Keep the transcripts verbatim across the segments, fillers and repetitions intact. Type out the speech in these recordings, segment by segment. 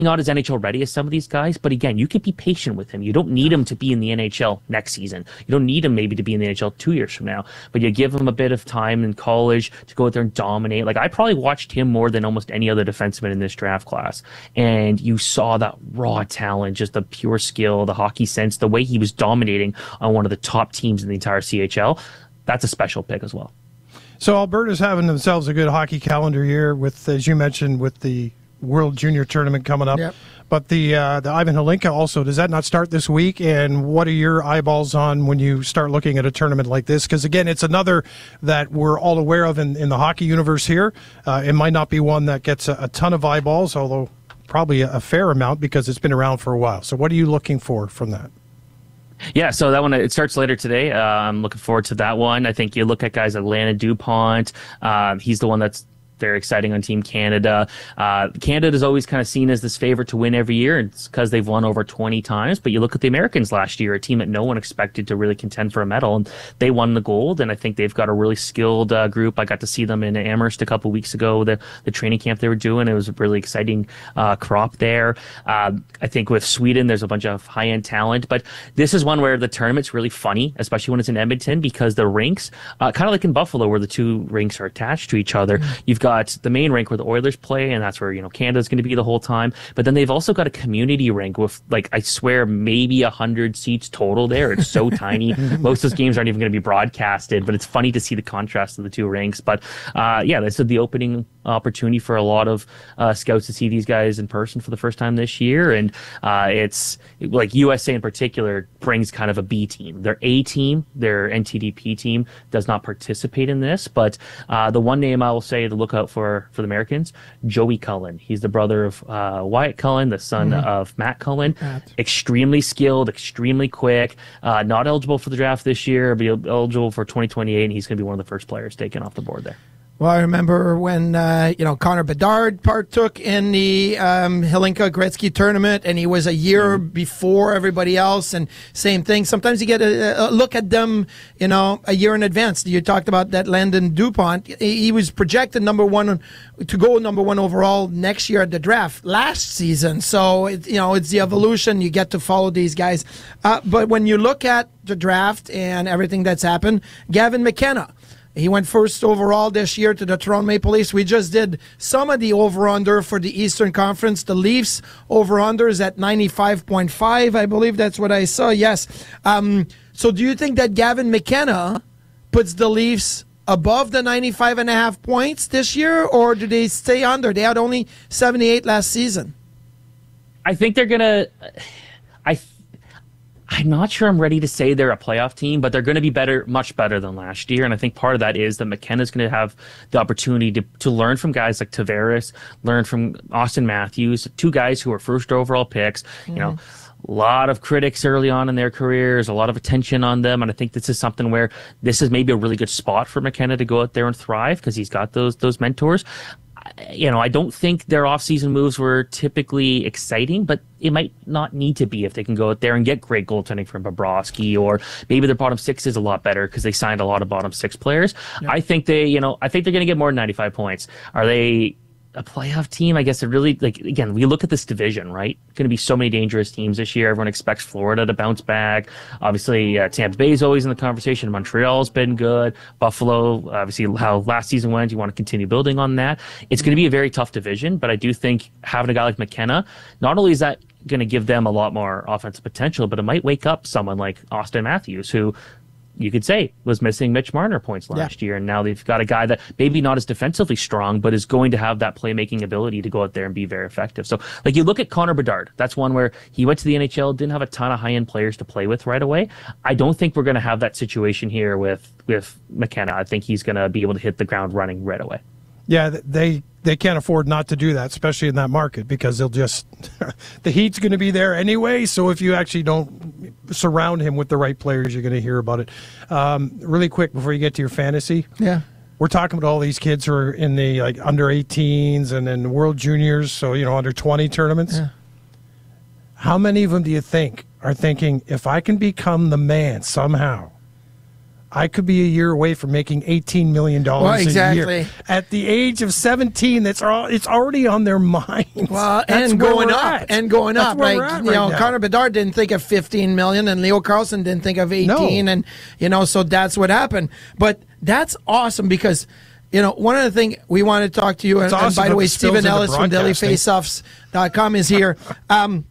not as N H L ready as some of these guys, but again, you can be patient with him. You don't need him to be in the N H L next season. You don't need him maybe to be in the N H L two years from now, but you give him a bit of time in college to go out there and dominate. Like, I probably watched him more than almost any other defenseman in this draft class, and you saw that raw talent, just the pure skill, the hockey sense, the way he was dominating on one of the top teams in the entire C H L. That's a special pick as well. So Alberta's having themselves a good hockey calendar year with, as you mentioned, with the World Junior Tournament coming up. Yep. But the uh, the Ivan Hlinka also, does that not start this week? And what are your eyeballs on when you start looking at a tournament like this? Because, again, it's another that we're all aware of in, in the hockey universe here. Uh, it might not be one that gets a, a ton of eyeballs, although probably a, a fair amount because it's been around for a while. So what are you looking for from that? Yeah, so that one, it starts later today. Uh, I'm looking forward to that one. I think you look at guys like Landon DuPont. Um, he's the one that's very exciting on Team Canada. Uh, Canada is always kind of seen as this favorite to win every year. It's because they've won over twenty times. But you look at the Americans last year, a team that no one expected to really contend for a medal, and they won the gold. And I think they've got a really skilled uh, group. I got to see them in Amherst a couple weeks ago, the, the training camp they were doing. It was a really exciting uh, crop there. Uh, I think with Sweden, there's a bunch of high-end talent. But this is one where the tournament's really funny, especially when it's in Edmonton, because the rinks, uh, kind of like in Buffalo, where the two rinks are attached to each other, mm-hmm. you've got the main rink where the Oilers play, and that's where, you know, Canada's going to be the whole time. But then they've also got a community rink with, like, I swear, maybe one hundred seats total there. It's so tiny. Most of those games aren't even going to be broadcasted, but it's funny to see the contrast of the two rinks. But, uh, yeah, this is the opening opportunity for a lot of uh, scouts to see these guys in person for the first time this year. And uh, it's, like, U S A in particular brings kind of a B team. Their A team, their N T D P team, does not participate in this. But uh, the one name I will say to look out for for the Americans, Joey Cullen. He's the brother of uh, Wyatt Cullen, the son mm-hmm. of Matt Cullen. Matt. Extremely skilled, extremely quick, uh, not eligible for the draft this year, but eligible for twenty twenty-eight, and he's going to be one of the first players taken off the board there. Well, I remember when, uh, you know, Connor Bedard partook in the um, Hlinka-Gretzky tournament, and he was a year mm-hmm. before everybody else, and same thing. Sometimes you get a, a look at them, you know, a year in advance. You talked about that Landon DuPont. He was projected number one to go number one overall next year at the draft last season. So, it, you know, it's the evolution. You get to follow these guys. Uh, but when you look at the draft and everything that's happened, Gavin McKenna, he went first overall this year to the Toronto Maple Leafs. We just did some of the over-under for the Eastern Conference. The Leafs over-under is at ninety-five point five. I believe that's what I saw. Yes. Um, so do you think that Gavin McKenna puts the Leafs above the ninety-five and a half points this year, or do they stay under? They had only seventy-eight last season. I think they're going to... I. I'm not sure I'm ready to say they're a playoff team, but they're going to be better, much better than last year. And I think part of that is that McKenna's going to have the opportunity to, to learn from guys like Tavares, learn from Austin Matthews, two guys who are first overall picks. Mm-hmm. You know, a lot of critics early on in their careers, a lot of attention on them. And I think this is something where this is maybe a really good spot for McKenna to go out there and thrive because he's got those those mentors. You know, I don't think their offseason moves were typically exciting, but it might not need to be if they can go out there and get great goaltending from Bobrovsky, or maybe their bottom six is a lot better because they signed a lot of bottom six players. Yep. I think they, you know, I think they're going to get more than ninety-five points. Are they a playoff team? I guess it really, like, again, we look at this division, right? Going to be so many dangerous teams this year. Everyone expects Florida to bounce back. Obviously, uh, Tampa Bay is always in the conversation. Montreal's been good. Buffalo, obviously, how last season went. You want to continue building on that. It's going to be a very tough division, but I do think having a guy like McKenna, not only is that going to give them a lot more offensive potential, but it might wake up someone like Austin Matthews, who you could say was missing Mitch Marner points last yeah. year, and now they've got a guy that maybe not as defensively strong, but is going to have that playmaking ability to go out there and be very effective. So, like, you look at Connor Bedard, that's one where he went to the N H L, didn't have a ton of high-end players to play with right away. I don't think we're going to have that situation here with, with McKenna. I think he's going to be able to hit the ground running right away. Yeah, they they can't afford not to do that, especially in that market, because they'll just the heat's going to be there anyway. So if you actually don't surround him with the right players, you're going to hear about it. Um, really quick before you get to your fantasy, yeah, we're talking about all these kids who are in the like under eighteens and then World Juniors, so you know under twenty tournaments. Yeah. How many of them do you think are thinking, if I can become the man somehow, I could be a year away from making eighteen million dollars well, exactly. a year. At the age of seventeen, that's all, it's already on their minds. Well, that's and going up, at. and going that's up. Like, you right know, now. Connor Bedard didn't think of fifteen million dollars, and Leo Carlsson didn't think of eighteen, no. and, you know, so that's what happened. But that's awesome because, you know, one of the things we want to talk to you, and, awesome and by the way, Stephen Ellis from daily broadcasting. faceoffs dot com is here. Um,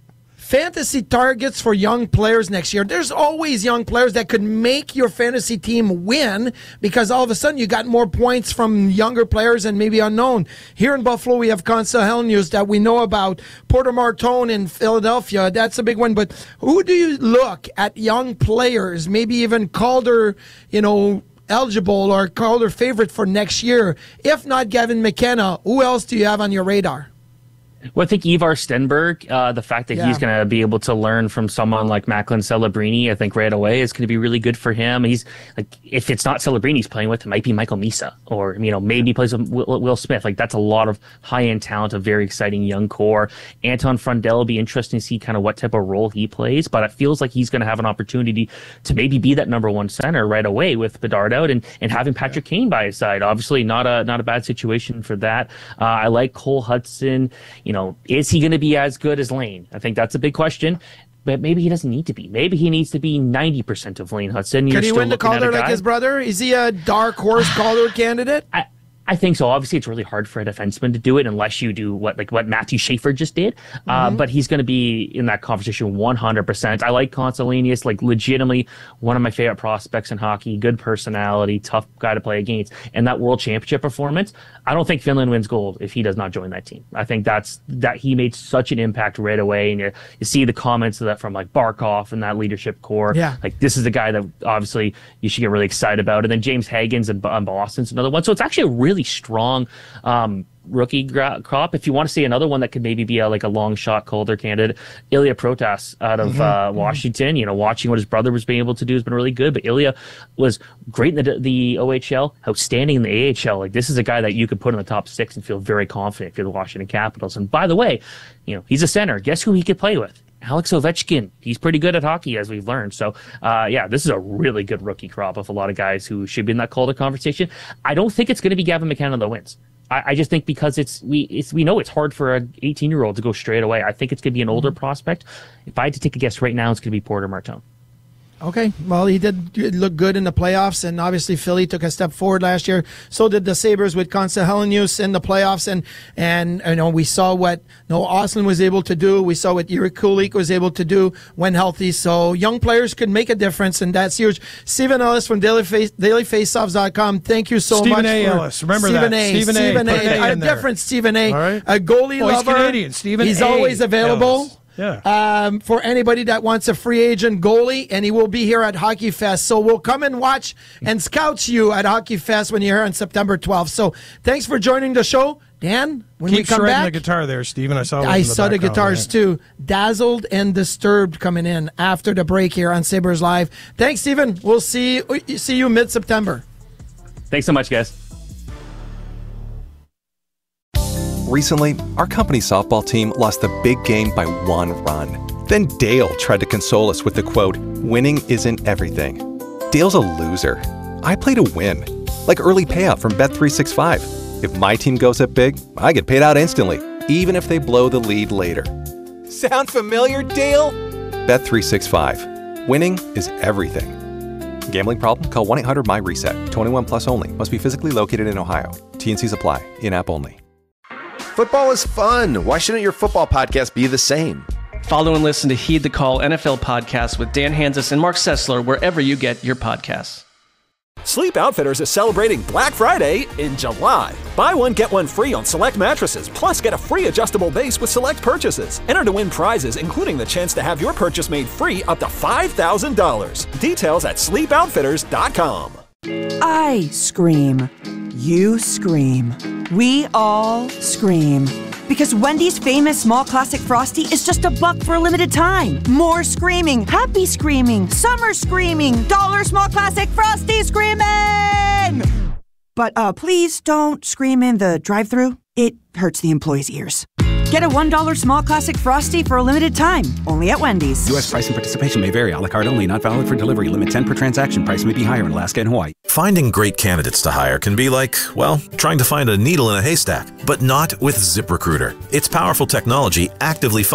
fantasy targets for young players next year. There's always young players that could make your fantasy team win because all of a sudden you got more points from younger players and maybe unknown. Here in Buffalo, we have Consell Helenius that we know about. Porter Martone in Philadelphia, that's a big one. But who do you look at young players, maybe even Calder, you know, eligible or Calder favorite for next year? If not Gavin McKenna, who else do you have on your radar? Well, I think Ivar Stenberg, uh, the fact that Yeah. he's going to be able to learn from someone like Macklin Celebrini, I think right away is going to be really good for him. He's like, if it's not Celebrini he's playing with, it might be Michael Misa, or, you know, maybe he plays with Will, Will Smith. Like, that's a lot of high-end talent, a very exciting young core. Anton Frundell will be interesting to see kind of what type of role he plays, but it feels like he's going to have an opportunity to maybe be that number one center right away with Bedard out and, and having Patrick Kane by his side. Obviously, not a not a bad situation for that. Uh, I like Cole Hudson. You know, is he going to be as good as Lane? I think that's a big question. But maybe he doesn't need to be. Maybe he needs to be ninety percent of Lane Hudson. Could he win the Calder like his brother? Is he a dark horse Calder candidate? I, I think so. Obviously, it's really hard for a defenseman to do it unless you do what like what Matthew Schaefer just did. Mm-hmm. Uh, but he's going to be in that conversation one hundred percent. I like Consell Helenius, like legitimately one of my favorite prospects in hockey. Good personality, tough guy to play against. And that World Championship performance, I don't think Finland wins gold if he does not join that team. I think that's that he made such an impact right away. And you, you see the comments of that from like Barkov and that leadership core. Yeah. Like this is the guy that obviously you should get really excited about. And then James Hagens in, in Boston's another one. So it's actually a really strong um, rookie gra- crop. If you want to see another one that could maybe be a, like a long shot Calder candidate, Ilya Protas out of mm-hmm. uh, Washington. Mm-hmm. You know, watching what his brother was being able to do has been really good. But Ilya was great in the, the O H L, outstanding in the A H L. Like this is a guy that you could put in the top six and feel very confident if you're the Washington Capitals. And by the way, you know, he's a center. Guess who he could play with? Alex Ovechkin. He's pretty good at hockey, as we've learned. So, uh, yeah, this is a really good rookie crop of a lot of guys who should be in that Calder conversation. I don't think it's going to be Gavin McKenna that wins. I, I just think because it's we it's we know it's hard for an eighteen-year-old to go straight away. I think it's going to be an older prospect. If I had to take a guess right now, it's going to be Porter Martone. Okay, well, he did look good in the playoffs, and obviously Philly took a step forward last year. So did the Sabres with Consell Helenius in the playoffs, and and you know we saw what Noah Ostlund was able to do. We saw what Yuri Kulik was able to do when healthy. So young players could make a difference, and that's huge. Stephen Ellis from daily face daily faceoffs dot com. Thank you so Stephen much. A. for Ellis. Remember Stephen that. A. Stephen A. Stephen A. Put an A A. in there. different Stephen A. All right. A goalie oh, he's lover. Canadian. Stephen He's A. always available. Ellis. Yeah. Um, for anybody that wants a free agent goalie, and he will be here at Hockey Fest. So we'll come and watch and scout you at Hockey Fest when you're here on September twelfth. So thanks for joining the show. Dan, when Keep we come shredding back. the guitar there, Stephen. I saw I the saw the background, guitars yeah. too. Dazzled and Disturbed coming in after the break here on Sabres Live. Thanks, Stephen. We'll see, see you mid-September. Thanks so much, guys. Recently, our company softball team lost the big game by one run. Then Dale tried to console us with the quote, "Winning isn't everything." Dale's a loser. I play to win. Like early payout from Bet three sixty-five. If my team goes up big, I get paid out instantly, even if they blow the lead later. Sound familiar, Dale? Bet three sixty-five. Winning is everything. Gambling problem? Call one eight hundred M Y reset. twenty-one plus only. Must be physically located in Ohio. T and Cs apply. In-app only. Football is fun. Why shouldn't your football podcast be the same? Follow and listen to Heed the Call N F L podcast with Dan Hanzus and Mark Sessler wherever you get your podcasts. Sleep Outfitters is celebrating Black Friday in July. Buy one, get one free on select mattresses, plus get a free adjustable base with select purchases. Enter to win prizes, including the chance to have your purchase made free up to five thousand dollars. Details at sleep outfitters dot com. I scream. You scream. We all scream. Because Wendy's famous small classic Frosty is just a buck for a limited time. More screaming, happy screaming, summer screaming, dollar small classic Frosty screaming! But uh, please don't scream in the drive-thru. It hurts the employees' ears. Get a one dollar small classic Frosty for a limited time, only at Wendy's. U S price and participation may vary. A la carte only. Not valid for delivery. Limit ten per transaction. Price may be higher in Alaska and Hawaii. Finding great candidates to hire can be like, well, trying to find a needle in a haystack, but not with ZipRecruiter. Its powerful technology actively